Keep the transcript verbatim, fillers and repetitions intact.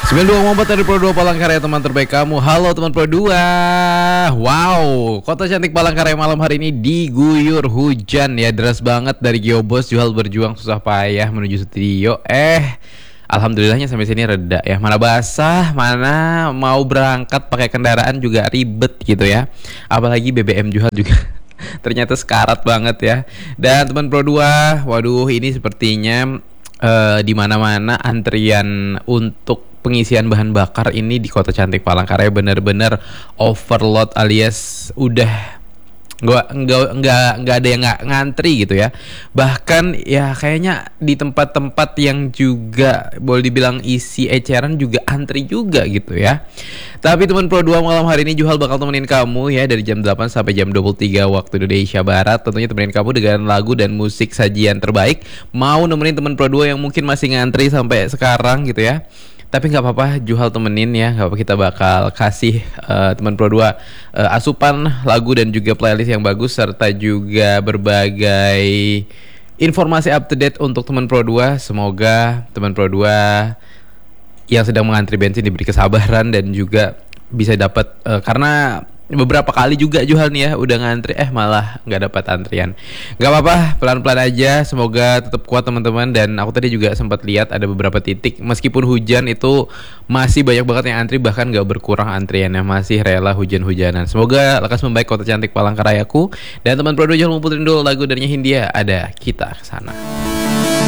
sembilan dua koma empat dari Pro dua Palangkaraya, teman terbaik kamu. Halo teman Pro dua. Wow, kota cantik Palangkaraya malam hari ini diguyur hujan ya, deras banget. Dari Geobos Juhal berjuang susah payah menuju studio. Eh, alhamdulillahnya sampai sini reda ya. Mana basah, mana mau berangkat pakai kendaraan juga ribet gitu ya. Apalagi B B M Juhal juga ternyata sekarat banget ya. Dan teman Pro dua, waduh ini sepertinya uh, di mana-mana antrian untuk pengisian bahan bakar ini di kota cantik Palangkaraya bener-bener overload, alias udah nggak nggak nggak nggak ada yang nggak ngantri gitu ya. Bahkan ya kayaknya di tempat-tempat yang juga boleh dibilang isi eceran juga antri juga gitu ya. Tapi teman Pro dua, malam hari ini Juhal bakal temenin kamu ya dari jam delapan sampai jam dua puluh tiga waktu Indonesia Barat. Tentunya temenin kamu dengan lagu dan musik sajian terbaik. Mau nemenin teman Pro dua yang mungkin masih ngantri sampai sekarang gitu ya. Tapi nggak apa-apa, Juhal temenin ya. Nggak apa, kita bakal kasih uh, teman Pro dua uh, asupan lagu dan juga playlist yang bagus, serta juga berbagai informasi up to date untuk teman Pro dua. Semoga teman Pro dua yang sedang mengantri bensin diberi kesabaran dan juga bisa dapat, uh, karena beberapa kali juga Juhal nih ya udah ngantri eh malah nggak dapat antrian. Nggak apa-apa, pelan-pelan aja. Semoga tetap kuat teman-teman. Dan aku tadi juga sempat lihat ada beberapa titik meskipun hujan itu masih banyak banget yang antri, bahkan nggak berkurang antriannya, masih rela hujan-hujanan. Semoga lekas membaik kota cantik Palangkarayaku. Dan teman Pro dua, jangan lupa puterin dulu lagu dari Hindia, ada Kita Kesana.